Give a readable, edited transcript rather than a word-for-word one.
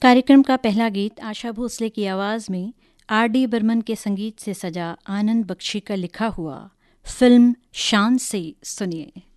कार्यक्रम का पहला गीत आशा भोसले की आवाज़ में R.D. बर्मन के संगीत से सजा आनंद बख्शी का लिखा हुआ फिल्म शान से सुनिए।